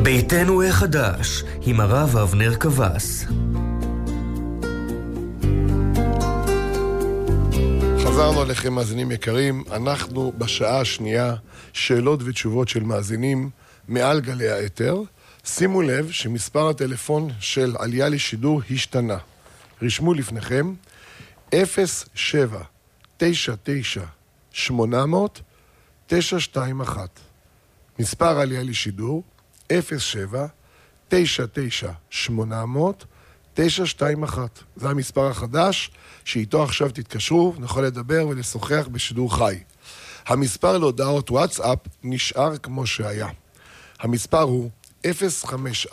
ביתנו החדש, עם הרב אבנר קבס. חזרנו עליכם מאזינים יקרים, אנחנו בשעה השנייה, שאלות ותשובות של מאזינים מעל גלי האתר. שימו לב שמספר הטלפון של עלייה לשידור השתנה. רשמו לפניכם 07-99-800-921. מספר עלייה לשידור 07-99-800-921. זה המספר החדש שאיתו עכשיו תתקשרו, נוכל לדבר ולשוחח בשידור חי. המספר להודעות וואטסאפ נשאר כמו שהיה. המספר הוא 054-300,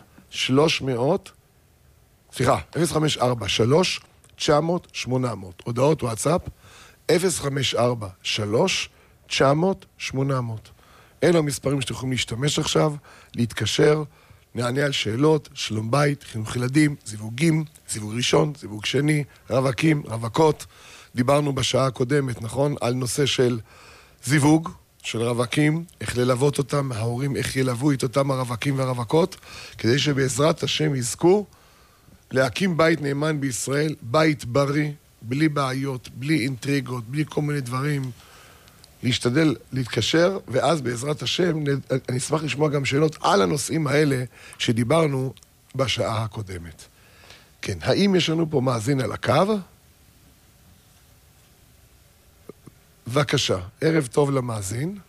054-300-900-800. הודעות וואטסאפ 054-300-900-800. אלו המספרים שאתם יכולים להשתמש עכשיו, להתקשר, נענה על שאלות, שלום בית, חינוך ילדים, זיווגים, זיווג ראשון, זיווג שני, רווקים, רווקות. דיברנו בשעה הקודמת, נכון? על נושא של זיווג, של רווקים, איך ללוות אותם, ההורים איך ילוו את אותם הרווקים והרווקות, כדי שבעזרת השם יזכו להקים בית נאמן בישראל, בית בריא, בלי בעיות, בלי אינטריגות, בלי כל מיני דברים, להשתדל להתקשר, ואז בעזרת השם אני אשמח לשמוע גם שאלות על הנושאים האלה שדיברנו בשעה הקודמת. כן, האם יש לנו פה מאזין על הקו? בבקשה, ערב טוב למאזין.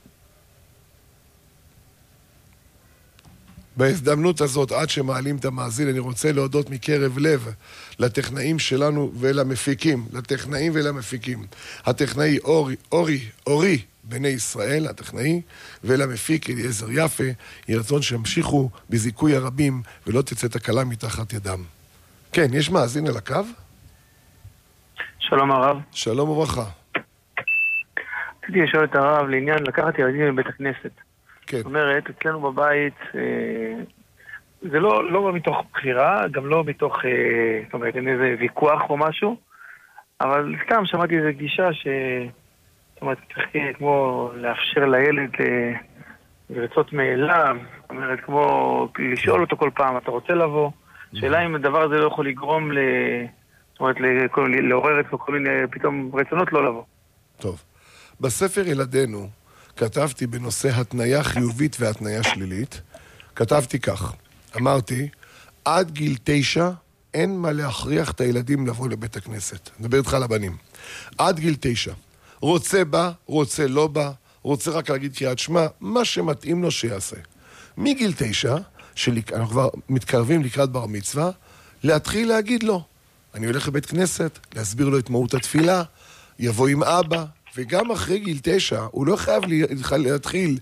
בהזדמנות הזאת, עד שמעלים את המאזין, אני רוצה להודות מקרב לב לטכנאים שלנו ולמפיקים, לטכנאים ולמפיקים. הטכנאי אורי בני ישראל, הטכנאי, ולמפיק אליעזר יפה, יהי רצון שימשיכו בזיכוי הרבים ולא תצא תקלה מתחת ידם. כן, יש מאזין על הקו? שלום הרב. שלום וברכה. רציתי לשאול את הרב לעניין לקחת ילדים לבית הכנסת. כן. זאת אומרת, אצלנו בבית, זה לא מתוך בחירה, גם לא מתוך, זאת אומרת, אין איזה ויכוח או משהו, אבל סתם שמעתי איזו גישה זאת אומרת, צריך כמו לאפשר לילד לרצות מאליו, זאת אומרת, כמו לשאול אותו כל פעם, אתה רוצה לבוא? שאלה אם הדבר הזה לא יכול לגרום זאת אומרת, לעורר את כל מיני פתאום רצונות לא לבוא. טוב. בספר ילדינו, כתבתי בנושא התניה חיובית והתניה שלילית, כתבתי כך, אמרתי, עד גיל 9 אין מה להכריח את הילדים לבוא לבית הכנסת. נדבר איתך על הבנים. עד גיל 9. רוצה בא, רוצה לא בא, רוצה רק להגיד קריאת שמע, מה שמתאים לו שיעשה. מגיל 9, אנחנו כבר מתקרבים לקראת בר מצווה, להתחיל להגיד לו, אני הולך לבית כנסת, להסביר לו את מהות התפילה, יבוא עם אבא, וגם אחרי גיל 9, הוא לא חייב להתחיל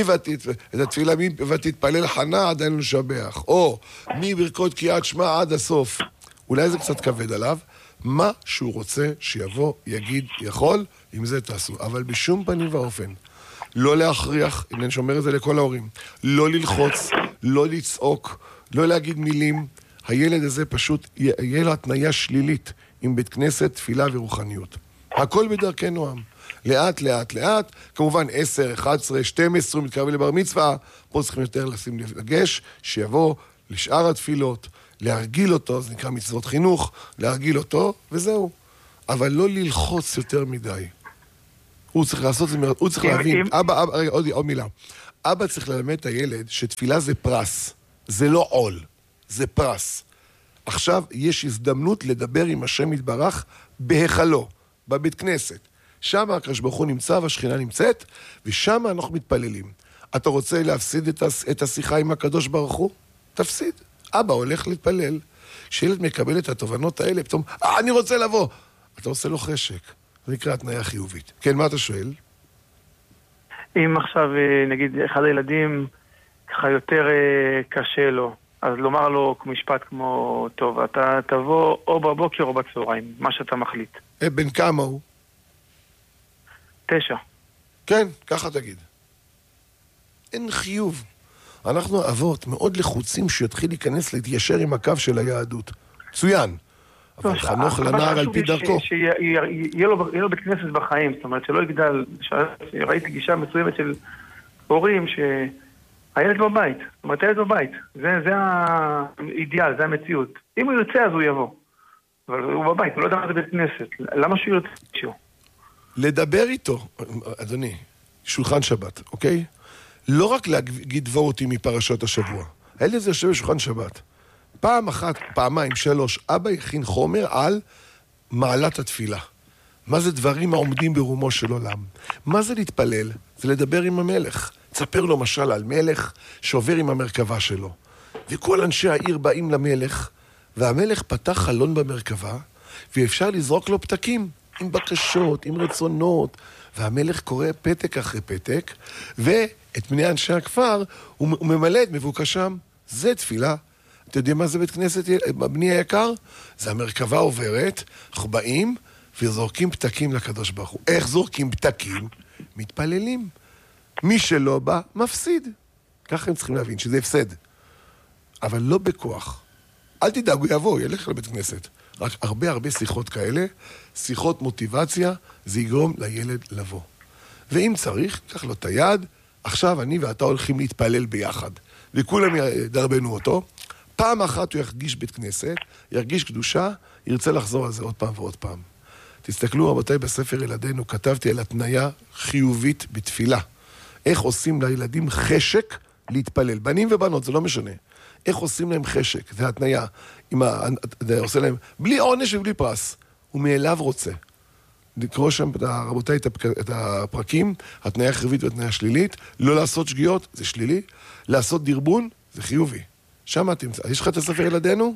את התפילה ותתפלל חנה עד אין לשבח, או מברכות קריאת שמע עד הסוף. אולי זה קצת כבד עליו, מה שהוא רוצה שיבוא, יגיד, יכול, עם זה תעשו. אבל בשום פנים ואופן, לא להכריח, אם אני שומר את זה לכל ההורים, לא ללחוץ, לא לצעוק, לא להגיד מילים. הילד הזה פשוט יהיה לו התניה שלילית עם בית כנסת, תפילה ורוחניות. הכל בדרכנו עם. לאט, לאט, לאט, כמובן 10, 11, 12, מתקרב לבר מצווה, פה צריכים יותר לשים לגש, שיבוא לשאר התפילות, להרגיל אותו, זה נקרא מצוות חינוך, להרגיל אותו, וזהו. אבל לא ללחוץ יותר מדי. הוא צריך לעשות את זה, הוא צריך להבין, אבא, רגע, עוד מילה. אבא צריך ללמד את הילד שתפילה זה פרס, זה לא עול, זה פרס. עכשיו יש הזדמנות לדבר עם השם יתברך בהיכלו, בבית כנסת. שם הקדוש ברוך הוא נמצא והשכינה נמצאת, ושם אנחנו מתפללים. אתה רוצה להפסיד את השיחה עם הקדוש ברוך הוא? תפסיד. אבא הולך להתפלל. כשילד מקבל את התובנות האלה, פתאום, אני רוצה לבוא. אתה עושה לו חשק. זה נקרא התניה חיובית. כן, מה אתה שואל? אם עכשיו, נגיד, אחד הילדים ככה יותר קשה לו, אז לומר לו משפט כמו, טוב, אתה תבוא או בבוקר או בצהריים, מה שאתה מחליט. בן כמה הוא? 9. כן, ככה תגיד. אין חיוב. אנחנו אבות מאוד לחוצים שיתחיל להיכנס להתיישר עם הקו של היהדות. צוין. אבל חנוך לנער על פי דרכו. שיהיה לו בית כנסת בחיים, זאת אומרת שלא יגדל, ראיתי גישה מסוימת של הורים הילד בבית. זאת אומרת, הילד בבית. זה האידיאל, זה המציאות. אם הוא ירצה, אז הוא יבוא. אבל הוא בבית, הוא לא יודע מה זה בית כנסת. למה שהוא ירצה שהוא? לדבר איתו, אדוני, שולחן שבת, אוקיי? לא רק להגיד דבר אותי מפרשות השבוע. הילד הזה יושב בשולחן שבת. פעם אחת, פעמיים, 3, אבא הכין חומר על מעלת התפילה. מה זה דברים העומדים ברומו של עולם? מה זה להתפלל? זה לדבר עם המלך. תספר לו משל על מלך שעובר עם המרכבה שלו. וכל אנשי העיר באים למלך, והמלך פתח חלון במרכבה, ואפשר לזרוק לו פתקים, עם בקשות, עם רצונות, והמלך קורא פתק אחרי פתק, ואת בני אנשי הכפר הוא ממלא את מבוקשם. זה תפילה. אתה יודע מה זה בית כנסת, בני היקר? זה המרכבה עוברת, אנחנו באים וזורקים פתקים לקדוש ברוך הוא. איך זורקים פתקים? מתפללים. מי שלא בא, מפסיד. ככה הם צריכים להבין, שזה הפסד. אבל לא בכוח. אל תדאג, הוא יבוא, ילך לבית כנסת. רק הרבה שיחות כאלה, שיחות מוטיבציה, זה יגרום לילד לבוא. ואם צריך, קח לו את היד, עכשיו אני ואתה הולכים להתפלל ביחד. וכולם ידרבנו אותו. פעם אחת הוא ירגיש בית כנסת, ירגיש קדושה, ירצה לחזור על זה עוד פעם ועוד פעם. תסתכלו רבותיי, בספר ילדינו כתבתי על התניה חיובית בתפילה. איך עושים לילדים חשק להתפלל. בנים ובנות, זה לא משנה. איך עושים להם חשק, זה התניה. עושה להם בלי עונש ובלי פרס. הוא מאליו רוצה. לקרוא שם, רבותיי, את הפרקים, התניה חיובית והתניה שלילית. לא לעשות שגיאות, זה שלילי. לעשות דרבון, זה חיובי. שם תמצא. יש לך את הספר ילדינו?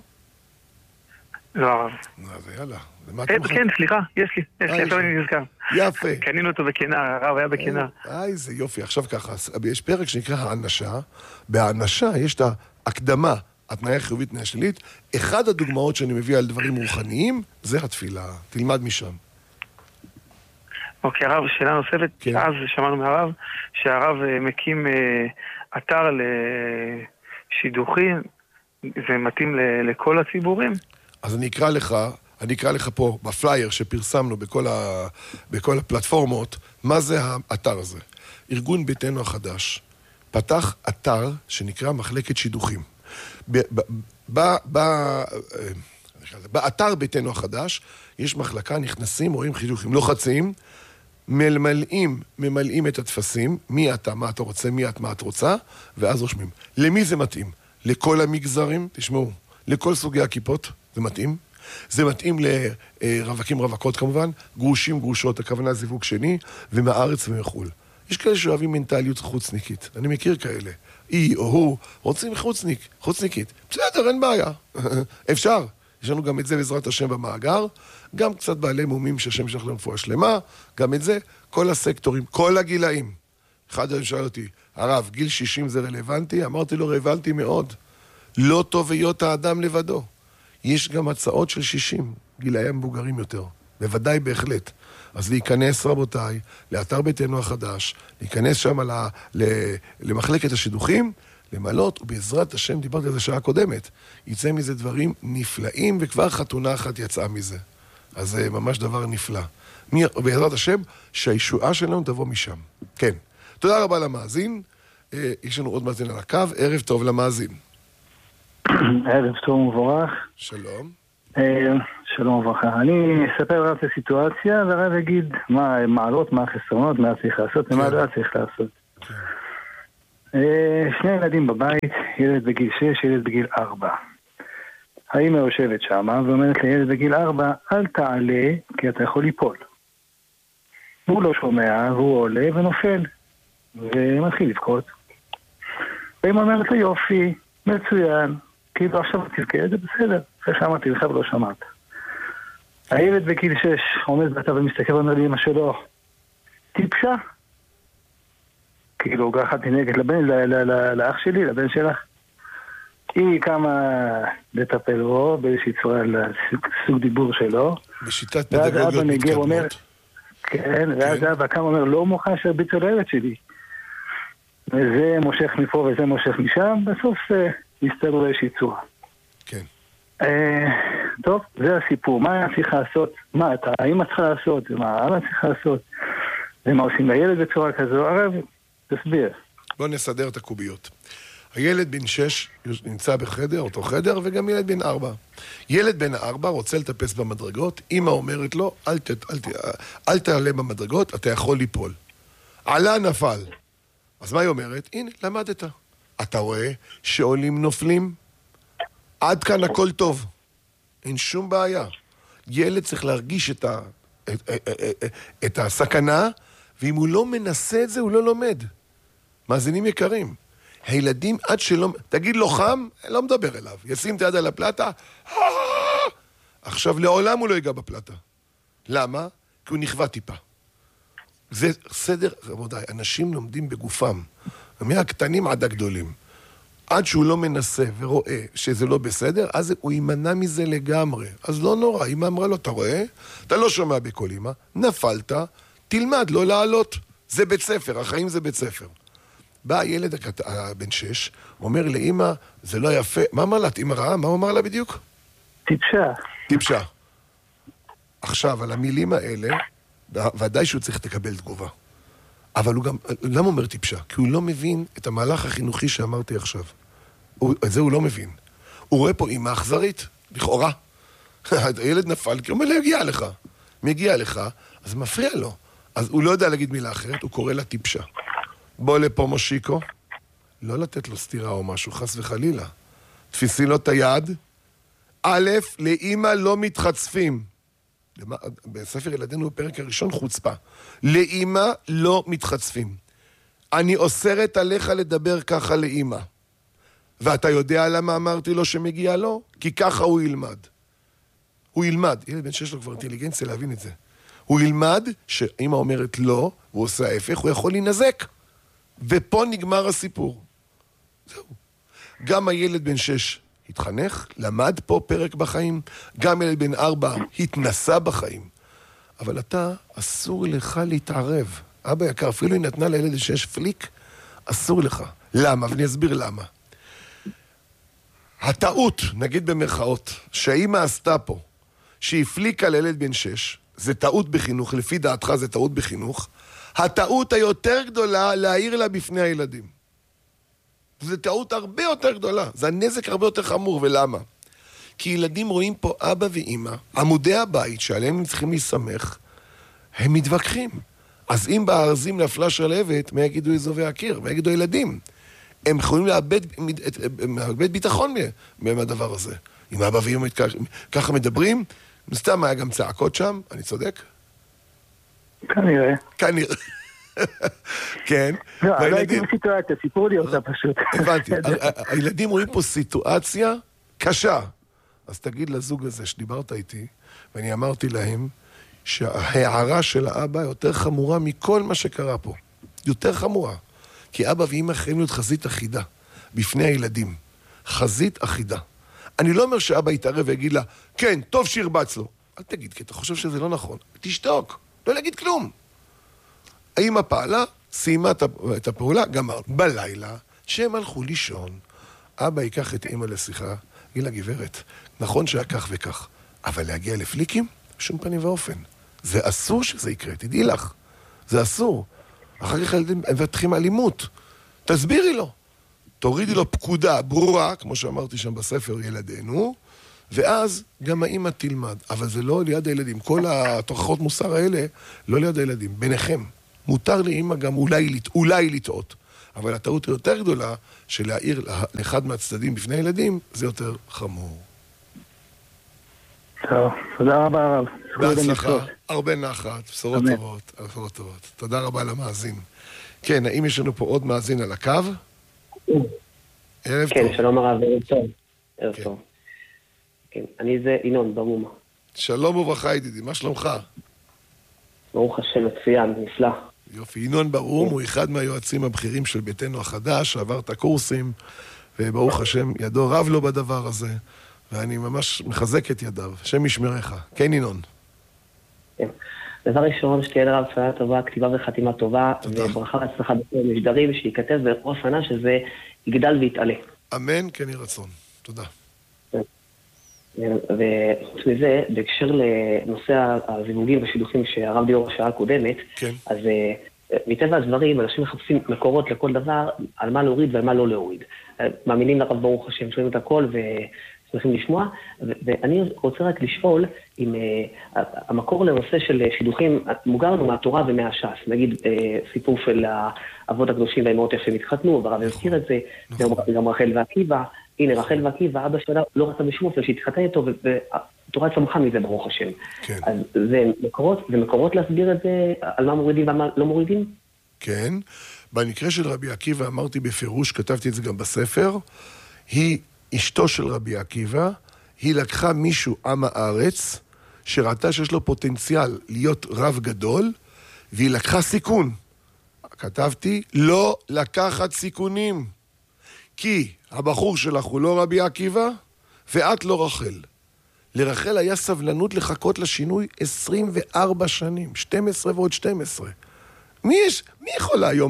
לא הרב. אז יאללה. כן, סליחה, יש לי, עכשיו אני נזכר. יפה. קנינו אותו בכנר, הרב היה בכנר. זה יופי, עכשיו ככה, יש פרק שנקרא האנשה, בהאנשה יש את ההקדמה, התניה חיובית, תניה שלילית, אחד הדוגמאות שאני מביא על דברים רוחניים, זה התפילה, תלמד משם. אוקיי, הרב, שאלה נוספת, כן. אז שמענו מהרב, שהרב מקים אתר לשידוכים, זה מתאים לכל הציבורים? אז אני אקרא לך פה בפלייר שפרסמנו בכל הפלטפורמות, מה זה האתר הזה. ארגון ביתנו החדש פתח אתר שנקרא מחלקת שידוכים. באתר ביתנו החדש יש מחלקה, נכנסים, רואים חידוכים, לוחצים, ממלאים את התפסים, מי אתה, מה אתה רוצה, מי את, מה את רוצה, ואז רושמים. למי זה מתאים? לכל המגזרים, תשמעו, לכל סוגי הכיפות, זה מתאים. זה מתאים לרווקים רווקות כמובן, גרושים גרושות, הכוונה זיווג שני, ומהארץ ומחול. יש כאלה שאוהבים מנטליות חוצניקית, אני מכיר כאלה. היא או הוא רוצים חוצניקית. בסדר, אין בעיה. אפשר. יש לנו גם את זה בעזרת השם במאגר, גם קצת בעלי מומים שהשם שלח להם רפואה שלמה, גם את זה, כל הסקטורים, כל הגילאים. אחד שאל אותי, הרב, גיל 60 זה רלוונטי? אמרתי לו, רלוונטי מאוד. לא טוב היות האדם לבדו. יש גם הצעות של 60, גילאי המבוגרים יותר. בוודאי בהחלט. אז להיכנס, רבותיי, לאתר ביתנו החדש, להיכנס שם למחלקת השידוכים, למלות, ובעזרת השם, דיברתי על זה שעה קודמת, יצא מזה דברים נפלאים, וכבר חתונה אחת יצאה מזה. אז זה ממש דבר נפלא. בעזרת השם, שהישועה שלנו תבוא משם. כן. תודה רבה למאזין. יש לנו עוד מאזין על הקו. ערב טוב למאזין. ערב טוב ומבורך. שלום. שלום וברכה. אני אספר רק את הסיטואציה, והרב יגיד מה המעלות, מה החסרונות, מה צריך לעשות, ומה לא צריך לעשות. שני ילדים בבית, ילד בגיל 6, ילד בגיל 4. האמא יושבת שמה ואומרת לילד בגיל 4, אל תעלה כי אתה יכול ליפול. הוא לא שומע והוא עולה ונופל ומתחיל לבכות. והאמא אומרת לו יופי, מצוין, כאילו עכשיו תבכה, זה בסדר, אחרי שאמרתי לך ולא שמעת. הילד בגיל 6 עומד ואתה ומסתכל ואומר לי אמא שלו, טיפשה. כאילו ככה תנהגת לאח שלי, לבן שלך. היא קמה לטפל בו באיזושהי צורה לסוג דיבור שלו. בשיטת פדגוגיות מתקדמות. כן, ואז אבא קם אומר, לא מוכן שהרביצו לילד שלי. וזה מושך מפה וזה מושך משם, בסוף נסתרו לאיזושהי צורה. כן. טוב, זה הסיפור. מה היה צריך לעשות? מה אתה, האמא צריכה לעשות? ומה האבא צריכה לעשות? ומה עושים לילד בצורה כזו? הרב, תסביר. בואו נסדר את הקוביות. הילד בן 6 נמצא בחדר, אותו חדר, וגם ילד בן 4. ילד בן 4 רוצה לטפס במדרגות, אמא אומרת לו, אל תעלה במדרגות, אתה יכול ליפול. עלה נפל. אז מה היא אומרת? הנה, למדת. אתה רואה שעולים נופלים? עד כאן הכל טוב. אין שום בעיה. ילד צריך להרגיש את הסכנה, ואם הוא לא מנסה את זה, הוא לא לומד. מאזינים יקרים. הילדים עד שלא... תגיד לו חם, לא מדבר אליו. ישים את היד על הפלטה, עכשיו לעולם הוא לא ייגע בפלטה. למה? כי הוא נכווה טיפה. זה סדר, רבותיי, אנשים לומדים בגופם, מהקטנים עד הגדולים. עד שהוא לא מנסה ורואה שזה לא בסדר, אז הוא יימנע מזה לגמרי. אז לא נורא, אמא אמרה לו, אתה רואה? אתה לא שומע בכל אמא, נפלת, תלמד לא לעלות. זה בית ספר, החיים זה בית ספר. בא הילד בן 6, אומר לאמא, זה לא יפה. מה אמר לה? אמא רעה? מה הוא אמר לה בדיוק? טיפשה. טיפשה. עכשיו, על המילים האלה, ודאי שהוא צריך לקבל תגובה. אבל הוא גם, למה הוא אומר טיפשה? כי הוא לא מבין את המהלך החינוכי שאמרתי עכשיו. את זה הוא לא מבין. הוא רואה פה אמא אכזרית, לכאורה. הילד נפל, כי הוא אומר, מגיע לך, אז מפריע לו. אז הוא לא יודע להגיד מילה אחרת, הוא קורא לה טיפשה. בוא לפה מושיקו, לא לתת לו סתירה או משהו, חס וחלילה. תפיסי לו את היד. א', לאמא לא מתחצפים. בספר ילדינו בפרק הראשון חוצפה. לאמא לא מתחצפים. אני אוסרת עליך לדבר ככה לאמא. ואתה יודע למה אמרתי לו שמגיע לו? כי ככה הוא ילמד. הוא ילמד. ילד בן 6 לו כבר אינטליגנציה להבין את זה. הוא ילמד שאמא אומרת לא, הוא עושה ההפך, הוא יכול להינזק. ופה נגמר הסיפור. זהו. גם הילד בן 6 התחנך, למד פה פרק בחיים, גם ילד בן 4 התנסה בחיים. אבל אתה, אסור לך להתערב. אבא יקר, אפילו היא נתנה לילד בן 6 פליק, אסור לך. למה? ואני אסביר למה. הטעות, נגיד במרכאות, שהאמא עשתה פה, שהיא פליקה לילד בן 6, זה טעות בחינוך, לפי דעתך זה טעות בחינוך, הטעות היותר גדולה להעיר לה בפני הילדים. זו טעות הרבה יותר גדולה, זה הנזק הרבה יותר חמור, ולמה? כי ילדים רואים פה אבא ואמא, עמודי הבית שעליהם הם צריכים להיסמך, הם מתווכחים. אז אם בארזים נפלה שלהבת, מה יגידו אזובי הקיר? מה יגידו ילדים? הם יכולים לאבד ביטחון מהדבר הזה. אם אבא ואמא ככה מדברים, סתם היה גם צעקות שם, אני צודק? כנראה. כן. לא, לא הייתי בסיטואציה, סיפרו לי אותה פשוט. הבנתי. הילדים רואים פה סיטואציה קשה. אז תגיד לזוג הזה שדיברת איתי, ואני אמרתי להם שההערה של האבא יותר חמורה מכל מה שקרה פה. יותר חמורה. כי אבא ואמא חייבים להיות חזית אחידה בפני הילדים. חזית אחידה. אני לא אומר שאבא יתערב ויגיד לה, כן, טוב שירבץ לו. אל תגיד, כי אתה חושב שזה לא נכון. תשתוק, לא להגיד כלום. האמא פעלה, סיימה את הפעולה, גמר. בלילה, שהם הלכו לישון, אבא ייקח את אמא לשיחה, יגיד לה, גברת, נכון שהיה כך וכך, אבל להגיע לפליקים? שום פנים ואופן. זה אסור שזה יקרה, תדעי לך. זה אסור. אחר כך ילדים מבטחים אלימות. תסבירי לו. תורידי לו פקודה ברורה, כמו שאמרתי שם בספר ילדינו, ואז גם האמא תלמד. אבל זה לא ליד הילדים. כל התוכחות מוסר האלה, לא ליד הילדים. ביניכם. מותר לאמא גם אולי לטעות. אבל הטעות יותר גדולה, שלהעיר לאחד מהצדדים בפני הילדים, זה יותר חמור. טוב, תודה רבה הרב. בהצלחה, הרבה נחת, בשורות טובות. תודה רבה למאזין. כן, האם יש לנו פה עוד מאזין על הקו? ערב טוב. כן, שלום הרב, ערב טוב. ערב טוב. כן, אני זה ינון ברום. שלום וברכה ידידי, מה שלומך? ברוך השם, מצוין, נפלא. יופי, ינון ברום הוא אחד מהיועצים הבכירים של ביתנו החדש, שעבר את הקורסים, וברוך השם, ידו רב לו בדבר הזה, ואני ממש מחזק את ידיו. השם ישמרך. כן, ינון. כן. דבר ראשון, שתהיה לרב צלעה טובה, כתיבה וחתימה טובה, וברכה והצלחה בכל משדרים, שייכתב בראש שנה שזה יגדל ויתעלה. אמן, כן יהי רצון. תודה. וחוץ מזה, בהקשר לנושא הזיווגים והשידוכים שהרב דיור בשעה הקודמת, כן. אז מטבע הדברים, אנשים מחפשים מקורות לכל דבר, על מה להוריד ועל מה לא להוריד. מאמינים לרב ברוך השם, שומעים את הכל וצריכים לשמוע, ואני רוצה רק לשאול אם המקור לנושא של שידוכים מוגר לנו מהתורה ומהש"ס, נגיד סיפור של האבות הקדושים והאימהות איך שהם התחתנו, והרב הזכיר את זה, גם רחל ועקיבא, הנה רחל ועקיבא, אבא שלה לא רצה בשום אופן שהתחתן איתו, והתורה צמחה מזה ברוך השם. כן. אז זה מקורות להסביר את זה, על מה מורידים ועל מה לא מורידים? כן. במקרה של רבי עקיבא אמרתי בפירוש, כתבתי את זה גם בספר, היא אשתו של רבי עקיבא, היא לקחה מישהו עם הארץ, שראתה שיש לו פוטנציאל להיות רב גדול, והיא לקחה סיכון. כתבתי, לא לקחת סיכונים. כי הבחור שלך הוא לא רבי עקיבא, ואת לא רחל. לרחל היה סבלנות לחכות לשינוי 24 שנים, 12 ועוד 12. מי יכולה היום,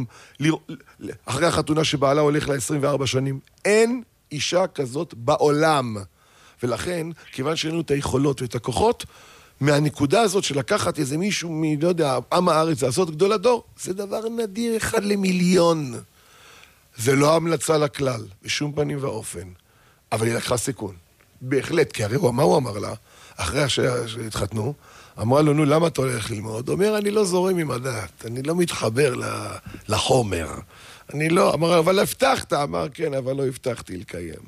אחרי החתונה שבעלה הולך ל-24 שנים? אין אישה כזאת בעולם. ולכן, כיוון שאין לנו את היכולות ואת הכוחות, מהנקודה הזאת של לקחת איזה מישהו, לא יודע, עם הארץ, לעשות גדול הדור, זה דבר נדיר, 1 למיליון. זה לא המלצה לכלל, בשום פנים ואופן. אבל היא לקחה סיכון. בהחלט, כי הרי מה הוא אמר לה? אחרי שהתחתנו, אמרה לו, נו, למה אתה הולך ללמוד? הוא אומר, אני לא זורם עם הדת, אני לא מתחבר לחומר. אני לא, אמר, אבל הבטחת, אמר, כן, אבל לא הבטחתי לקיים.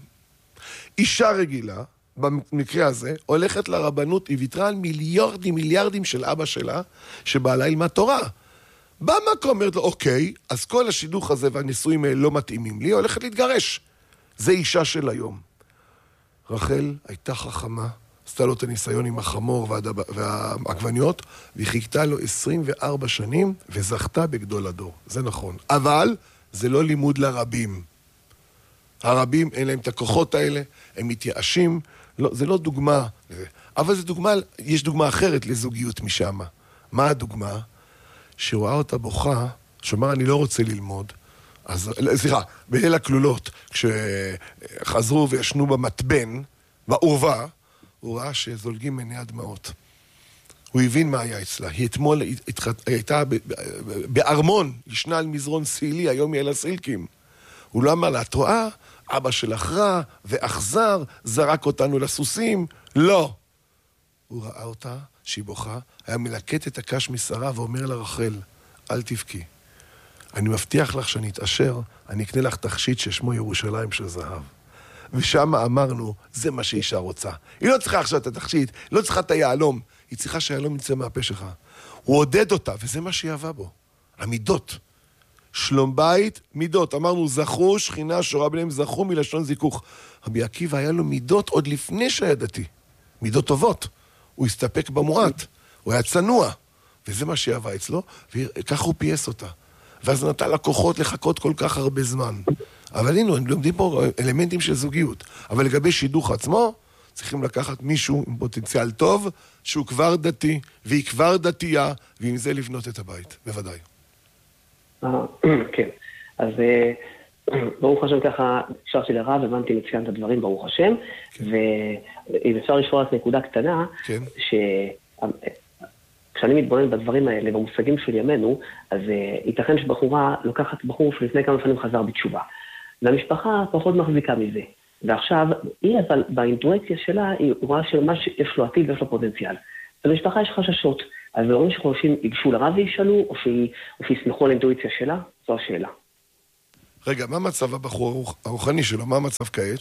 אישה רגילה, במקרה הזה, הולכת לרבנות, היא ויתרה על מיליארדים של אבא שלה, שבעלה ילמד תורה. במקום אומרת לו, אוקיי, אז כל השידוך הזה והנישואים האלה לא מתאימים לי, הולכת להתגרש. זה אישה של היום. רחל הייתה חכמה, עשתה לו את הניסיון עם החמור והעגבניות, והיא חיכתה לו 24 שנים, וזכתה בגדול הדור. זה נכון. אבל זה לא לימוד לרבים. הרבים, אין להם את הכוחות האלה, הם מתייאשים, לא, זה לא דוגמה, אבל זה דוגמה, יש דוגמה אחרת לזוגיות משם. מה הדוגמה? שהוא ראה אותה בוכה, שאומר, אני לא רוצה ללמוד. אז, סליחה, בליל הכלולות, כשחזרו וישנו במטבן, בעורבה, הוא ראה שזולגים עיני הדמעות. הוא הבין מה היה אצלה. היא אתמול הייתה בארמון, ישנה על מזרון סילי, היום היא אל הסילקים. הוא לא אמר לה, את רואה? אבא שלך רע ואכזר, זרק אותנו לסוסים. לא. הוא ראה אותה, שהיא בוכה, היה מלקט את הקש משרה ואומר לה, רחל, אל תבכי. אני מבטיח לך שאני אתאשר, אני אקנה לך תכשיט ששמו ירושלים של זהב. ושם אמרנו, זה מה שאישה רוצה. היא לא צריכה עכשיו את התכשיט, לא צריכה את היעלום, היא צריכה שהיעלום יצא מהפה שלך. הוא עודד אותה, וזה מה שהיא אהבה בו. המידות. שלום בית, מידות. אמרנו, זכו, שכינה, שורה ביניהם, זכו מלשון זיכוך. רבי עקיבא היה לו מידות עוד לפני שהיה דתי. מידות טובות. הוא הסתפק במועט. הוא היה צנוע. וזה מה שהיא אהבה אצלו, וכך הוא פייס אותה. ואז נתן לה כוחות לחכות כל כך הרבה זמן. אבל הנה, לומדים פה אלמנטים של זוגיות. אבל לגבי שידוך עצמו, צריכים לקחת מישהו עם פוטנציאל טוב, שהוא כבר דתי, והיא כבר דתייה, ועם זה לבנות את הבית, בוודאי. כן, אז ברוך השם ככה, הקשרתי לרב, הבנתי מצוין את הדברים, ברוך השם, ואם אפשר לשאול את נקודה קטנה, כשאני מתבונן בדברים האלה, במושגים של ימינו, אז ייתכן שבחורה לוקחת בחור שלפני כמה שנים חזר בתשובה. והמשפחה פחות מחזיקה מזה. ועכשיו, היא אבל באינטואיציה שלה, היא רואה שממש יש לו עתיד ויש לו פוטנציאל. ובמשפחה יש חששות. אז דברים שחושבים ייגשו לרב וישאלו, או שיסמכו על האינטואיציה שלה, זו השאלה. רגע, מה מצב הבחור הרוחני שלו? מה המצב כעת?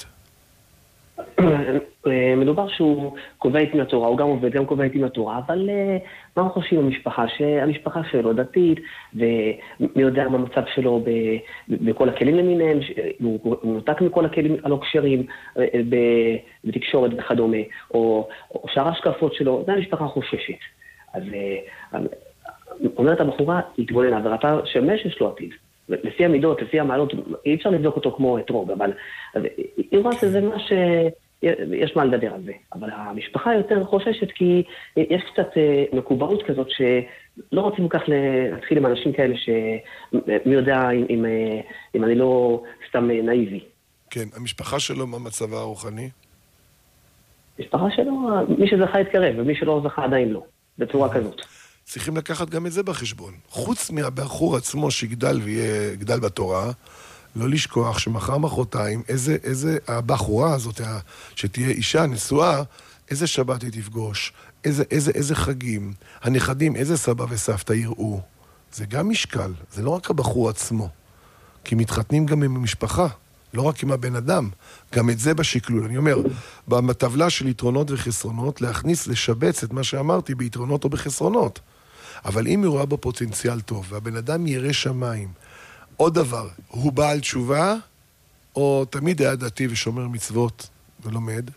מדובר שהוא קובע איתי מהתורה, הוא גם עובד, גם קובע איתי מהתורה, אבל מה הוא חושב במשפחה? שהמשפחה שלו דתית, ומי יודע מה המצב שלו בכל הכלים למיניהם, הוא נותק מכל הכלים הלא כשרים, בתקשורת וכדומה, או שאר השקפות שלו, זה המשפחה חוששת. אז אומרת הבחורה, התבוננה, וראתה שמש יש לו עתיד. לפי המידות, לפי המעלות, אי אפשר לבדוק אותו כמו אתרוג, אבל היא רואה שזה מה יש מה לדבר על זה. אבל המשפחה יותר חוששת כי יש קצת מקובעות כזאת שלא רוצים כך להתחיל עם אנשים כאלה שמי יודע אם אני לא סתם נאיבי. כן, המשפחה שלו, מה מצבה הרוחני? המשפחה שלו, מי שזכה יתקרב, ומי שלא זכה עדיין לא, בצורה כזאת. צריכים לקחת גם את זה בחשבון. חוץ מהבחור עצמו שיגדל ויגדל בתורה, לא לשכוח שמחר מחרתיים, איזה הבחורה הזאת, שתהיה אישה נשואה, איזה שבת היא תפגוש, איזה חגים, הנכדים, איזה סבא וסבתא יראו. זה גם משקל, זה לא רק הבחור עצמו. כי מתחתנים גם עם המשפחה, לא רק עם הבן אדם. גם את זה בשקלול. אני אומר, בטבלה של יתרונות וחסרונות, להכניס, לשבץ את מה שאמרתי ביתרונות או בחסרונות. אבל אם היא רואה בו פוטנציאל טוב, והבן אדם ירא שמיים, עוד דבר, הוא בעל תשובה, או תמיד היה דתי ושומר מצוות ולומד?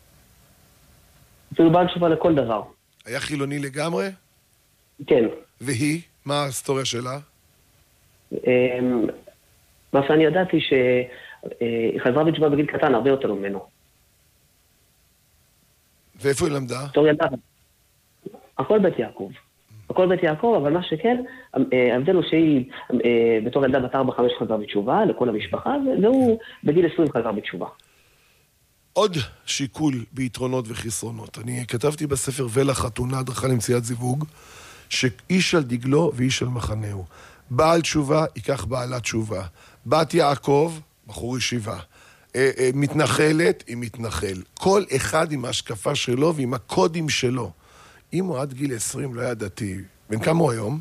הוא בעל תשובה לכל דבר. היה חילוני לגמרי? כן. והיא? מה ההיסטוריה שלה? מה שאני ידעתי שהיא חזרה בתשובה בגיל קטן, הרבה יותר ממנו. ואיפה היא למדה? בתור ילדה. הכל בית יעקב. הכל בית יעקב, אבל מה שכן, ההבדל הוא שהיא בתור ילדה בת 4-5 חזרה בתשובה לכל המשפחה, והוא בגיל 20 חזרה בתשובה. עוד שיקול ביתרונות וחסרונות. אני כתבתי בספר ולחתונה, הדרכה למציאת זיווג, שאיש על דגלו ואיש על מחנהו. בעל תשובה ייקח בעלת תשובה. בת יעקב, בחור ישיבה. מתנחלת עם מתנחל. כל אחד עם ההשקפה שלו ועם הקודים שלו. אם הוא עד גיל 20 לא היה דתי, בן כמה הוא היום?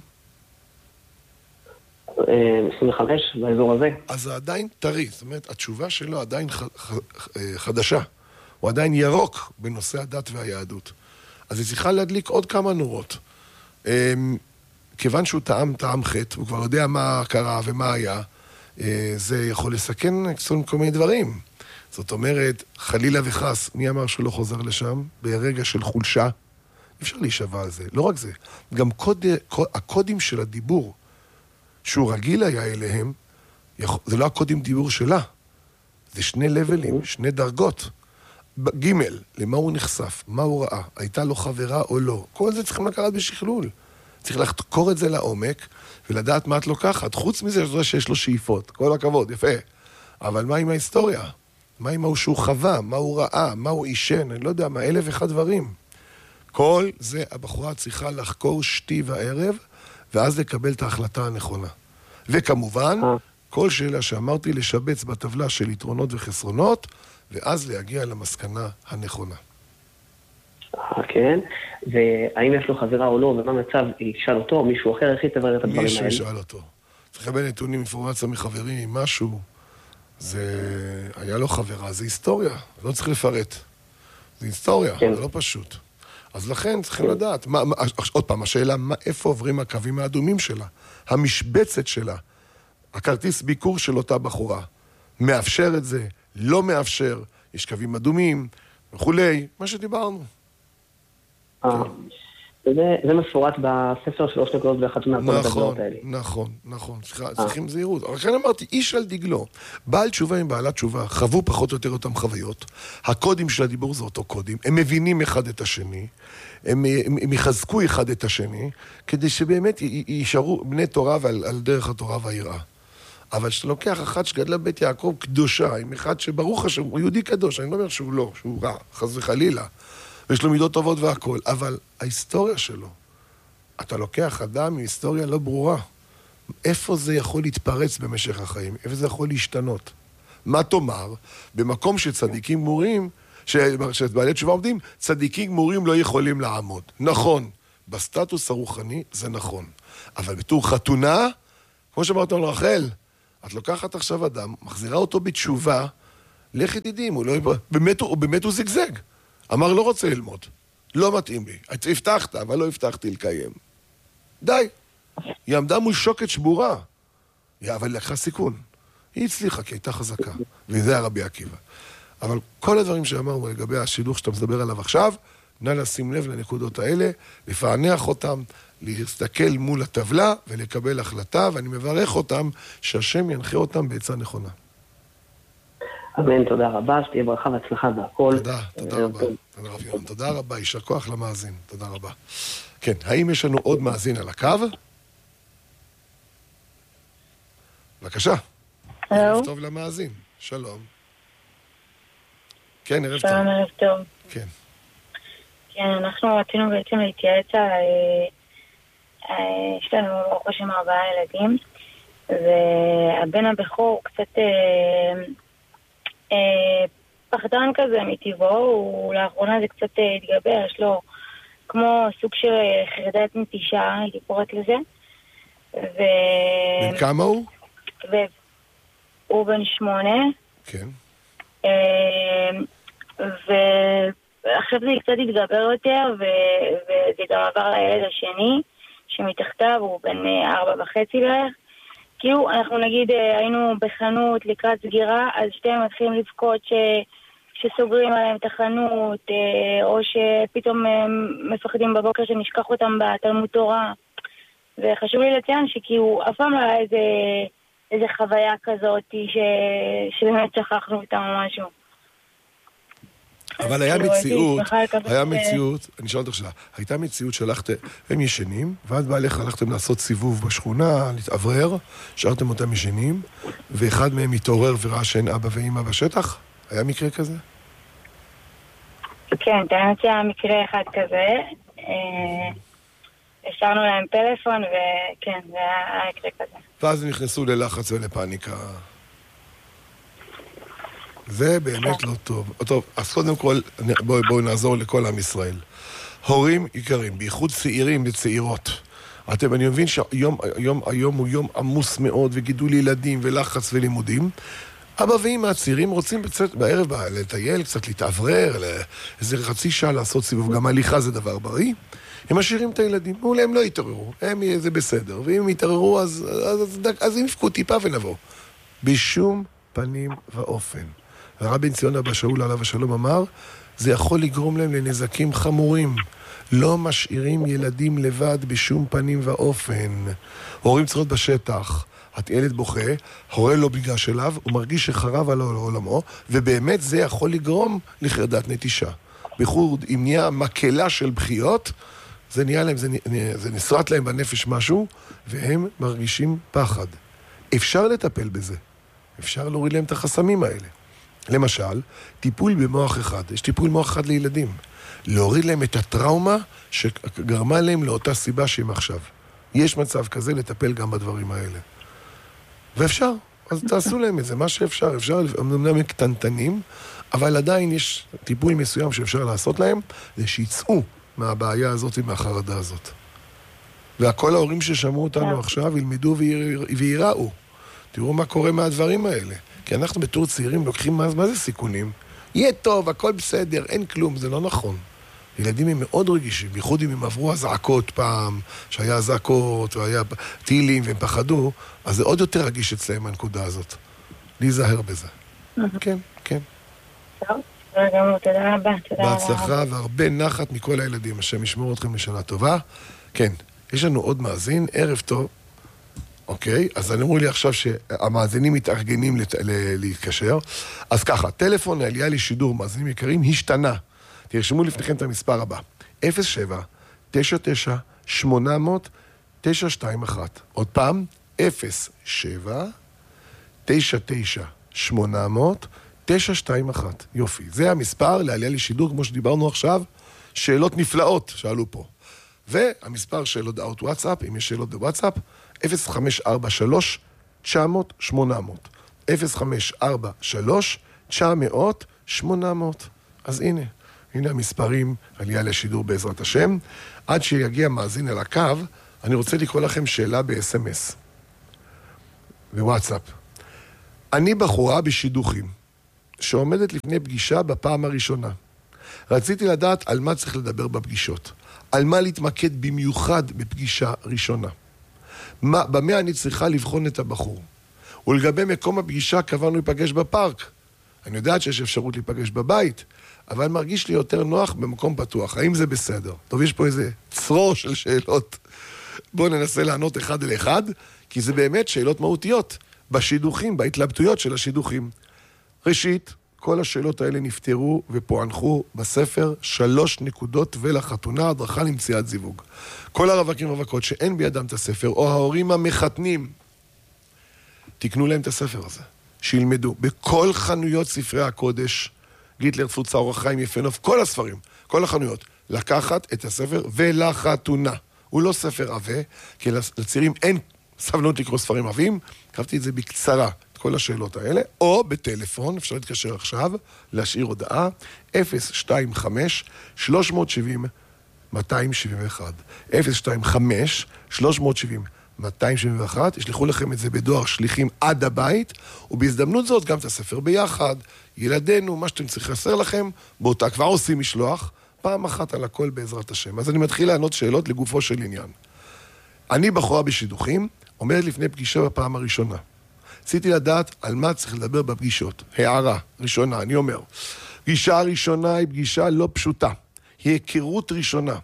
25, באזור הזה. אז זה עדיין טרי, זאת אומרת, התשובה שלו עדיין חדשה. הוא עדיין ירוק בנושא הדת והיהדות. אז היא צריכה להדליק עוד כמה נורות. כיוון שהוא טעם חטא, הוא כבר יודע מה קרה ומה היה, זה יכול לסכן כל מיני דברים. זאת אומרת, חלילה וחס, מי אמר שהוא לא חוזר לשם? ברגע של חולשה, אפשר להישבע על זה. לא רק זה, גם הקודים של הדיבור שהוא רגיל היה אליהם, זה לא הקודים דיבור שלה. זה שני לבלים, שני דרגות. ג' למה הוא נחשף, מה הוא ראה, הייתה לו חברה או לא. כל זה צריכים לקחת בשכלול. צריך לחקור את זה לעומק ולדעת מה את לוקחת. חוץ מזה שיש לו שאיפות. כל הכבוד, יפה. אבל מה עם ההיסטוריה? מה עם מה שהוא חווה? מה הוא ראה? מה הוא אישן? אני לא יודע, מה 1,001 דברים. כל זה הבחורה צריכה לחקור שתי וערב, ואז לקבל את ההחלטה הנכונה. וכמובן, כל שאלה שאמרתי לשבץ בטבלה של יתרונות וחסרונות, ואז להגיע למסקנה הנכונה. כן, והאם יש לו חברה או לא, ומה מצב, ישאל אותו, או מישהו אחר, איך יתברר את הדברים האלה? מישהו ישאל אותו. צריך לקבל נתונים, אינפורמציה מחברים, משהו. זה... היה לו חברה, זה היסטוריה, לא צריך לפרט. זה היסטוריה, זה לא פשוט. אז לכן צריכים לדעת. עוד פעם, השאלה, איפה עוברים הקווים האדומים שלה? המשבצת שלה, הכרטיס ביקור של אותה בחורה, מאפשר את זה, לא מאפשר, יש קווים אדומים, וכולי, מה שדיברנו. זה מפורט בספר 3 נקודות והחתונה. נכון. צריכים זהירות. אבל כאן אמרתי, איש על דגלו, בעל תשובה עם בעלת תשובה, חוו פחות או יותר אותם חוויות, הקודים של הדיבור זה אותו קודים, הם מבינים אחד את השני, הם יחזקו אחד את השני, כדי שבאמת יישארו בני תורה ועל דרך התורה והיראה. אבל שאתה לוקח אחת שגדלה בית יעקב קדושה, עם אחד שברוך השם, הוא יהודי קדוש, אני לא אומר שהוא לא, שהוא רע, חס וחלילה, ויש לו מידות טובות והכל, אבל ההיסטוריה שלו, אתה לוקח אדם עם היסטוריה לא ברורה, איפה זה יכול להתפרץ במשך החיים, איפה זה יכול להשתנות. מה תאמר? במקום שצדיקים גמורים, שבעלי תשובה עומדים, צדיקים גמורים לא יכולים לעמוד. נכון, בסטטוס הרוחני זה נכון, אבל בתור חתונה, כמו שאמרת על רחל, את לוקחת עכשיו אדם, מחזירה אותו בתשובה, לכי תדעים, באמת הוא זגזג. אמר, לא רוצה ללמוד, לא מתאים לי. הבטחת, אבל לא הבטחתי לקיים. די. היא עמדה מול שוקת שבורה, אבל לקחה סיכון. היא הצליחה, כי הייתה חזקה, וזה הרבי עקיבא. אבל כל הדברים שאמרנו לגבי השידוך שאתה מדבר עליו עכשיו, נא לשים לב לנקודות האלה, לפענח אותם, להסתכל מול הטבלה ולקבל החלטה, ואני מברך אותם שהשם ינחה אותם בעצה נכונה. אמן, תודה רבה, שתהיה ברכה והצלחה והכל. תודה רבה. תודה רבה, יישר כוח למאזין, תודה רבה. כן, האם יש לנו עוד מאזין על הקו? בבקשה. ערב טוב למאזין, שלום. כן, ערב טוב. שלום, ערב טוב. כן. כן, אנחנו רצינו בעצם להתייעץ על יש לנו ברוך השם 4 ילדים, והבן הבכור קצת פחדן כזה מטבעו, הוא לאחרונה זה קצת התגבר, יש לו כמו סוג של חרדת נטישה, הייתי קוראת לזה. בן כמה הוא? הוא בן 8. כן. ועכשיו זה קצת התגבר יותר, וזה גם עבר לילד השני, שמתחתיו הוא בן 4.5 בערך. כאילו, אנחנו נגיד היינו בחנות לקראת סגירה, אז שתיהם מתחילים לבכות שסוגרים עליהם את החנות, או שפתאום מפחדים בבוקר שנשכח אותם בתלמוד תורה. וחשוב לי לציין שכאילו אף פעם לא היה איזה חוויה כזאת שבאמת שכחנו אותם או משהו. אבל היה מציאות, אני שואל אותך שאלה, הייתה מציאות שהלכתם, הם ישנים, ועד בעליך הלכתם לעשות סיבוב בשכונה, להתעברר, שרתם אותם ישנים, ואחד מהם התעורר וראה שאין אבא ואמא בשטח? היה מקרה כזה? כן, תאמת שהיה מקרה אחד כזה, השארנו להם פלאפון, וכן, זה היה מקרה כזה. ואז הם נכנסו ללחץ ולפאניקה. זה באמת לא טוב. טוב, אז קודם כל, בואו נעזור לכל עם ישראל. הורים יקרים, בייחוד צעירים וצעירות. אני מבין שהיום הוא יום עמוס מאוד, וגידול ילדים ולחץ ולימודים. אבא ואמא הצעירים רוצים בערב לטייל, קצת להתעברר, איזה חצי שעה לעשות סיבוב, גם הליכה זה דבר בריא. הם משאירים את הילדים, מעולה, הם לא יתעוררו, זה בסדר, ואם הם יתעוררו אז הם יפקו טיפה ונבוא. בשום פנים ואופן. הרב בן ציון אבא שאול עליו השלום אמר, זה יכול לגרום להם לנזקים חמורים. לא משאירים ילדים לבד בשום פנים ואופן. הורים צריכים בשטח, הילד בוכה, הורה לא ביגש אליו, הוא מרגיש שחרב על עולמו, ובאמת זה יכול לגרום לחרדת נטישה. בייחוד אם נהיה מקלה של בחיות, זה נהיה להם, זה נסרט להם בנפש משהו, והם מרגישים פחד. אפשר לטפל בזה. אפשר להוריד להם את החסמים האלה. למשל, טיפול במוח אחד. יש טיפול מוח אחד לילדים. להוריד להם את הטראומה שגרמה להם לאותה סיבה שהם עכשיו. יש מצב כזה לטפל גם בדברים האלה. ואפשר. אז תעשו להם את זה, מה שאפשר. אפשר, אמנם קטנטנים, אבל עדיין יש טיפול מסוים שאפשר לעשות להם, זה שיצאו מהבעיה הזאת ומהחרדה הזאת. והכל ההורים ששמעו אותנו עכשיו ילמדו ויראו. תראו מה קורה מהדברים האלה. כי אנחנו בתור צעירים לוקחים מה זה סיכונים? יהיה טוב, הכל בסדר, אין כלום, זה לא נכון. ילדים הם מאוד רגישים, בייחוד אם הם עברו הזעקות פעם, שהיה הזעקות והיה טילים והם פחדו, אז זה עוד יותר רגיש אצלהם הנקודה הזאת. להיזהר בזה. כן, כן. טוב, תודה רבה. בהצלחה והרבה נחת מכל הילדים, השם ישמור אתכם לשנה טובה. כן, יש לנו עוד מאזין, ערב טוב. אוקיי, אז אני אמרו לי עכשיו שהמאזינים מתארגנים להתקשר. אז ככה, טלפון העלייה לשידור מאזינים יקרים השתנה. תרשמו לפניכם את המספר הבא. 07-99-800-921. עוד פעם, 07-99-800-921. יופי. זה המספר לעלייה לשידור, כמו שדיברנו עכשיו, שאלות נפלאות שעלו פה. והמספר של הודעות וואטסאפ, אם יש שאלות בוואטסאפ, 0543-900-800. 0543-900-800. אז הנה המספרים, עלייה לשידור בעזרת השם. עד שיגיע מאזין אל הקו, אני רוצה לקרוא לכם שאלה ב-SMS. בוואטסאפ. אני בחורה בשידוכים, שעומדת לפני פגישה בפעם הראשונה. רציתי לדעת על מה צריך לדבר בפגישות. על מה להתמקד במיוחד בפגישה ראשונה. במה אני צריכה לבחון את הבחור. ולגבי מקום הפגישה קבענו להיפגש בפארק. אני יודעת שיש אפשרות להיפגש בבית, אבל מרגיש לי יותר נוח במקום פתוח. האם זה בסדר? טוב, יש פה איזה צרור של שאלות. בואו ננסה לענות אחד אל אחד, כי זה באמת שאלות מהותיות בשידוכים, בהתלבטויות של השידוכים. ראשית, כל השאלות האלה נפתרו ופוענחו בספר 3 נקודות ולחתונה, הדרכה למציאת זיווג. כל הרווקים ורווקות שאין בידם את הספר, או ההורים המחתנים, תקנו להם את הספר הזה, שילמדו. בכל חנויות ספרי הקודש, גיטלר, תפוצה, אורח חיים, יפה נוף, כל הספרים, כל החנויות, לקחת את הספר ולחתונה. הוא לא ספר עבה, כי לצעירים אין סבלנות לקרוא ספרים עבים, כתבתי את זה בקצרה, את כל השאלות האלה, או בטלפון, אפשר להתקשר עכשיו, להשאיר הודעה, 025-370-271. 025-370-271, ישלחו לכם את זה בדואר שליחים עד הבית, ובהזדמנות זאת גם את הספר ביחד, ילדינו, מה שאתם צריכים חסר לכם, באותה כבר עושים משלוח, פעם אחת על הכל בעזרת השם. אז אני מתחיל לענות שאלות לגופו של עניין. אני בחורה בשידוכים, עומדת לפני פגישה בפעם הראשונה. רציתי לדעת על מה צריך לדבר בפגישות. הערה ראשונה, אני אומר. פגישה הראשונה היא פגישה לא פשוטה. היא היכרות ראשונה.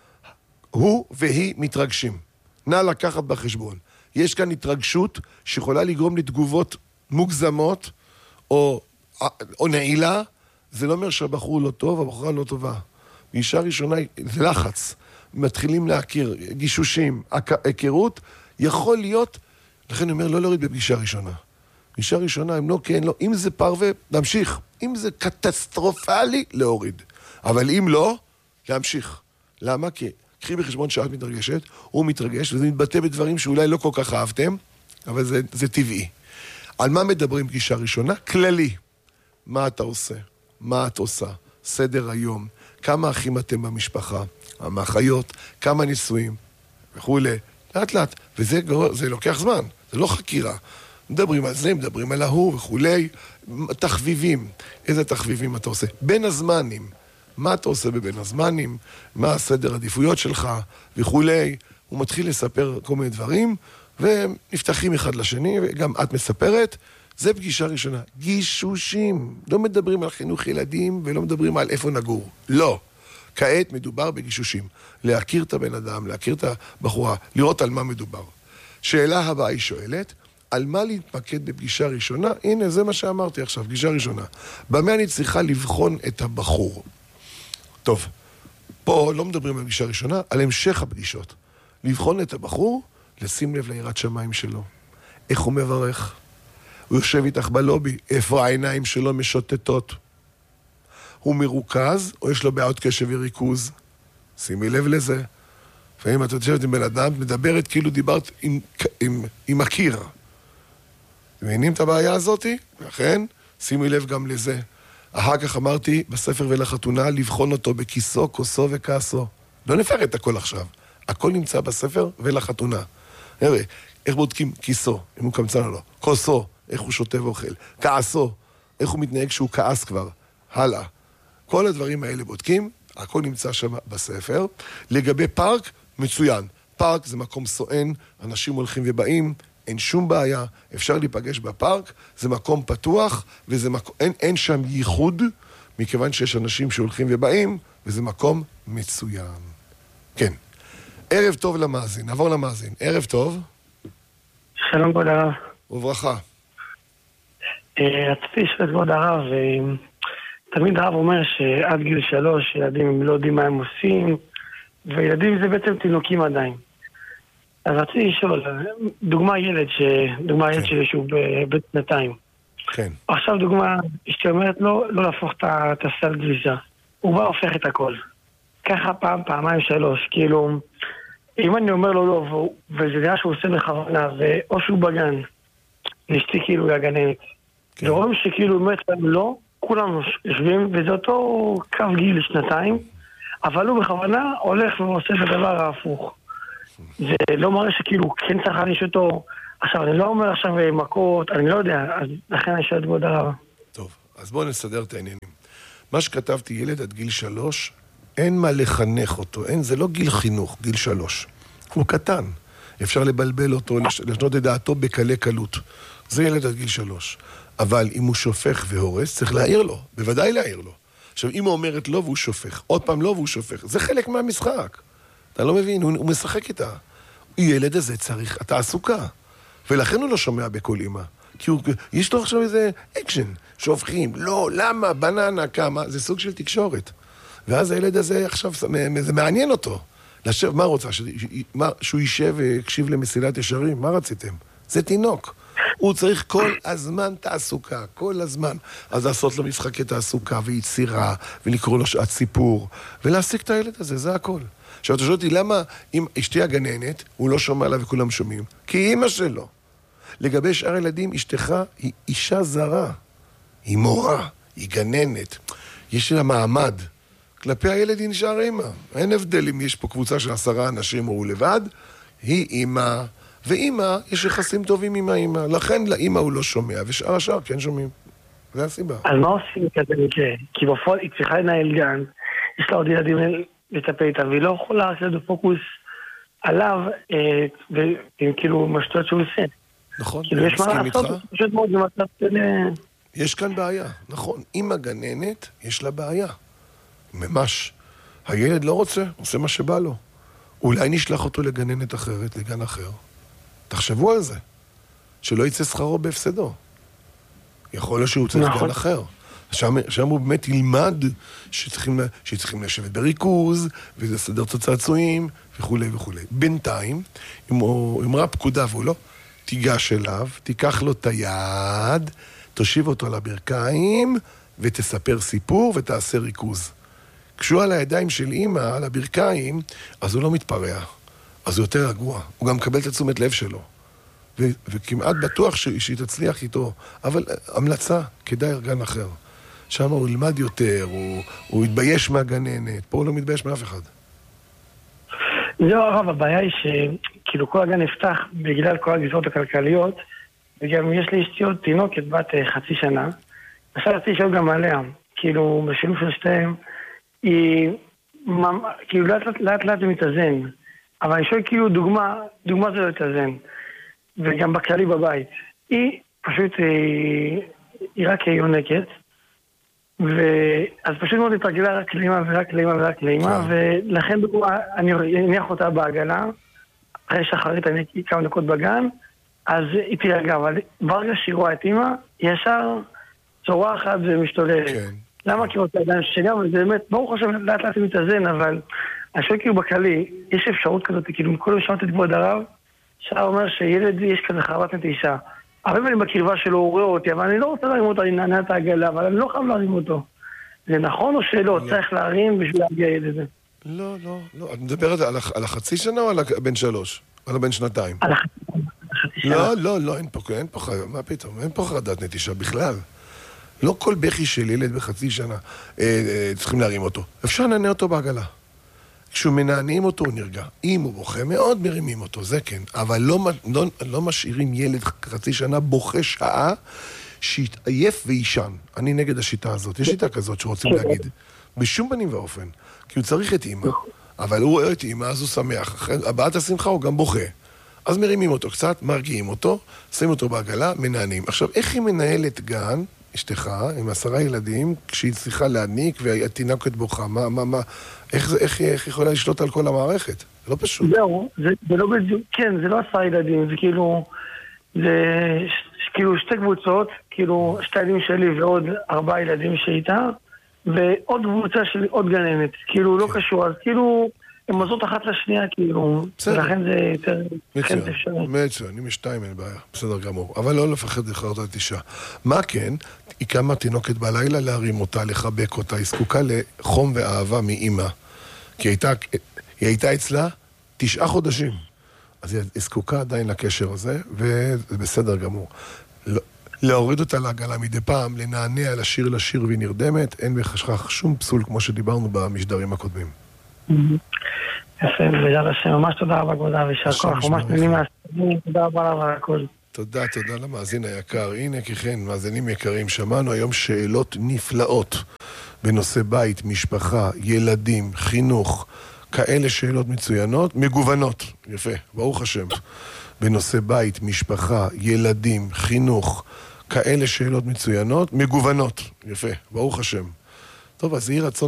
הוא והיא מתרגשים. נא לקחת בחשבון. יש כאן התרגשות שיכולה לגרום לתגובות מוגזמות או נעילה. זה לא אומר שהבחור לא טוב, הבחורה לא טובה. פגישה ראשונה זה לחץ. מתחילים להכיר, גישושים, היכרות, יכול להיות, לכן אני אומר, לא להוריד בפגישה ראשונה. פגישה ראשונה, אם לא כן, לא, אם זה פרווה, להמשיך. אם זה קטסטרופלי, להוריד. אבל אם לא, להמשיך. למה? כי קחי בחשבון שאת מתרגשת, הוא מתרגש, וזה מתבטא בדברים שאולי לא כל כך אהבתם, אבל זה טבעי. על מה מדברים פגישה ראשונה? כללי. מה אתה עושה? מה את עושה? סדר היום. כמה אחים אתם במשפחה? המאחיות, כמה נישואים, וכו'. לאט לאט. וזה לוקח זמן. זה לא חקירה. מדברים על זה, מדברים על ההוא וכו'. תחביבים. איזה תחביבים אתה עושה? בין הזמנים. מה אתה עושה בבין הזמנים? מה הסדר העדיפויות שלך? וכו'. הוא מתחיל לספר כל מיני דברים, ונפתחים אחד לשני, וגם את מספרת. זה פגישה ראשונה. גישושים. לא מדברים על חינוך ילדים, ולא מדברים על איפה נגור. לא. כעת מדובר בגישושים. להכיר את הבן אדם, להכיר את הבחורה, לראות על מה מדובר. שאלה הבאה היא שואלת, על מה להתמקד בפגישה ראשונה? הנה, זה מה שאמרתי עכשיו, פגישה ראשונה. במה אני צריכה לבחון את הבחור? טוב, פה לא מדברים על פגישה ראשונה, על המשך הפגישות. לבחון את הבחור, לשים לב ליראת שמיים שלו. איך הוא מברך? הוא יושב איתך בלובי, איפה העיניים שלו משוטטות? הוא מרוכז, או יש לו בעיות קשב וריכוז? שימי לב לזה. לפעמים את יושבת עם בן אדם, מדברת כאילו דיברת עם הקיר. מבינים את הבעיה הזאת? לכן, שימי לב גם לזה. אחר כך אמרתי בספר ולחתונה, לבחון אותו בכיסו, כוסו וכעסו. לא נפרט את הכל עכשיו. הכל נמצא בספר ולחתונה. נראה, איך בודקים כיסו, אם הוא קמצן או לא. כוסו, איך הוא שותה ואוכל. כעסו, איך הוא מתנהג שהוא כעס כבר. הלאה. כל הדברים האלה בודקים, הכל נמצא שם בספר. לגבי פארק, מצוין. פארק זה מקום סואן, אנשים הולכים ובאים, אין שום בעיה, אפשר להיפגש בפארק, זה מקום פתוח, אין שם ייחוד, מכיוון שיש אנשים שהולכים ובאים, וזה מקום מצוין. כן. ערב טוב למאזין, נעבור למאזין. ערב טוב. שלום כבוד הרב. וברכה. רציתי לשאול כבוד הרב, תמיד הרב אומר שעד גיל 3 ילדים הם לא יודעים מה הם עושים, וילדים זה בעצם תינוקים עדיין. אז רציתי לשאול, דוגמה ילד שלי שהוא בשנתיים. כן. עכשיו דוגמה, אשתי אומרת לו לא להפוך את הסל גלישה. הוא בא הופך את הכל. ככה פעם, פעמיים, 3. כאילו, אם אני אומר לו לא, וזה נראה שהוא עושה בכוונה, או שהוא בגן, אשתי כאילו הגננת. כן. ורואים שכאילו באמת לא, כולם יושבים, וזה אותו קו גיל 2, אבל הוא בכוונה הולך ועושה את הדבר ההפוך. זה לא מראה שכאילו כן צריך להניש אותו. עכשיו, אני לא אומר עכשיו מכות, אני לא יודע, אז לכן אני שואל כבוד הרב. טוב, אז בואו נסדר את העניינים. מה שכתבתי, ילד עד גיל 3, אין מה לחנך אותו, זה לא גיל חינוך, גיל 3. הוא קטן, אפשר לבלבל אותו, לשנות את דעתו בקלי קלות. זה ילד עד גיל 3. אבל אם הוא שופך והורס, צריך להעיר לו, בוודאי להעיר לו. עכשיו, אם הוא אומרת לא והוא שופך, עוד פעם לא והוא שופך, זה חלק מהמשחק. אתה לא מבין, הוא משחק איתה. ילד הזה צריך התעסוקה. ולכן הוא לא שומע בכל אמא. כי יש לו עכשיו איזה אקשן, שופכים, לא, למה, בננה, כמה, זה סוג של תקשורת. ואז הילד הזה עכשיו, זה מעניין אותו. לשב, מה רוצה? שהוא יישב ויקשיב למסילת ישרים? מה רציתם? זה תינוק. הוא צריך כל הזמן תעסוקה, כל הזמן. אז לעשות לו משחקי תעסוקה ויצירה, ולקרוא לו שעת סיפור, ולהשיג את הילד הזה, זה הכל. עכשיו, אתה שואל אותי, למה אם אשתי הגננת, הוא לא שומע לה וכולם שומעים? כי אמא שלו. לגבי שאר ילדים, אשתך היא אישה זרה. היא מורה, היא גננת. יש לה מעמד. כלפי הילד היא נשאר אמא. אין הבדל אם יש פה קבוצה של 10 אנשים או הוא לבד. היא אמא, ואמא, יש יחסים טובים עם האמא. לכן לאמא הוא לא שומע, ושאר השאר כן שומעים. זה הסיבה. אז מה עושים כזה מקרה? כי בפועל היא צריכה לנהל גן, יש לה עוד ילדים לטפל איתם, והיא לא יכולה רק להיות בפוקוס עליו, וכאילו משטויות שהוא עושה. נכון, כאילו יש מה לעשות, פשוט מאוד במצב של... יש כאן בעיה, נכון. עם הגננת יש לה בעיה. ממש. הילד לא רוצה, עושה מה שבא לו. אולי נשלח אותו לגננת אחרת, לגן אחר. תחשבו על זה. שלא יצא שכרו בהפסדו. יכול להיות שהוא צריך גן אחר. שם הוא באמת ילמד שצריכים לשבת בריכוז, ולסדר את הצעצועים, וכו' וכו'. בינתיים, אם אמרה פקודה והוא לא, תיגש אליו, תיקח לו את היד, תושיב אותו על הברכיים, ותספר סיפור ותעשה ריכוז. כשהוא על הידיים של אמא, על הברכיים, אז הוא לא מתפרע. אז הוא יותר רגוע. הוא גם מקבל את התשומת לב שלו. וכמעט בטוח שהיא תצליח איתו. אבל המלצה, כדאי גן אחר. שם הוא ילמד יותר, הוא יתבייש מהגננת. פה הוא לא מתבייש מאף אחד. זהו הרב, הבעיה היא שכאילו כל הגן נפתח בגלל כל הגזרות הכלכליות, וגם יש לי אשתי עוד תינוקת בת 0.5 שנה. עכשיו רציתי לשאול גם עליה, כאילו בשילוב של שתיהם, היא כאילו לאט לאט מתאזן, אבל אני שואל כאילו דוגמה זה לא מתאזן, וגם בכללי בבית. היא פשוט, היא רק יונקת, אז פשוט מאוד התרגלה רק לאמא ורק לאמא ורק לאמא, ולכן אני אניח אותה בעגלה, אחרי שחרית אני כמה דקות בגן, אז היא תירגע, אבל ברגע שהיא רואה את אמא, ישר צורחת ומשתוללת. כן. למה? כי רוצה עדיין שגם, וזה באמת, ברוך השם, לאט לאט מתאזן, אבל אני חושב כאילו בכללי, יש אפשרות כזאת, כאילו מכל משמעת את כבוד הרב, שהרב אומר שילד יש כזה חרבת נטישה. הרבה פעמים בקרבה שלו הוא רואה אותי, אבל אני לא רוצה להרים אותו, אני נענה את העגלה, אבל אני לא חייב להרים אותו. זה נכון או שלא? צריך להרים בשביל להגיע את זה. לא. את מדברת על 0.5 שנה או על בן 3? על בן 2? על 0.5 שנה. לא, אין פה, מה פתאום? אין פה חרדת נטישה בכלל. לא כל בכי של ילד ב0.5 שנה צריכים להרים אותו. אפשר לנענע אותו בעגלה. כשמנענעים אותו הוא נרגע. אם הוא בוכה מאוד מרימים אותו, זה כן. אבל לא משאירים ילד 0.5 שנה בוכה שעה שיתעייף וישן. אני נגד השיטה הזאת. יש שיטה כזאת שרוצים להגיד. בשום פנים ואופן. כי הוא צריך את אמא. אבל הוא רואה את אמא, אז הוא שמח. הבאת השמחה הוא גם בוכה. אז מרימים אותו קצת, מרגיעים אותו, שמים אותו בעגלה, מנענים. עכשיו, איך היא מנהלת גן, אשתך, עם 10 ילדים, כשהיא צריכה להניק והתינוקת בוכה? איך היא יכולה לשלוט על כל המערכת? זה לא פשוט. זהו, זה לא בדיוק, כן, זה לא 10 ילדים, זה כאילו 2 קבוצות, כאילו 2 ילדים שלי ועוד 4 ילדים שאיתה, ועוד קבוצה של עוד גננת, כאילו לא קשור, אז כאילו הן עוזרות אחת לשנייה, כאילו, ולכן זה יותר... מצוין, עם 2 אין בעיה, בסדר גמור, אבל לא לפחד לחרדת נטישה. מה כן? היא קמה תינוקת בלילה להרים אותה, לחבק אותה, היא זקוקה לחום ואהבה מאמא, כי היא הייתה אצלה 9 חודשים, אז היא זקוקה עדיין לקשר הזה, וזה בסדר גמור. להוריד אותה לעגלה מדי פעם, לנענע לשיר והיא נרדמת, אין בכך שום פסול כמו שדיברנו במשדרים הקודמים. יפה, בגלל השם, ממש תודה רבה כבודה וישר כוח, ממש נהנים מהסתגלים, תודה רבה רבה על הכל. תודה למאזין היקר. הנה ככן, מאזינים יקרים, שמענו היום שאלות נפלאות בנושא בית, משפחה, ילדים, חינוך, כאלה שאלות מצוינות, מגוונות, יפה, ברוך השם, בנושא בית, משפחה, ילדים, חינוך, כאלה שאלות מצוינות, מגוונות, יפה, ברוך השם. טוב, אז יהי רצון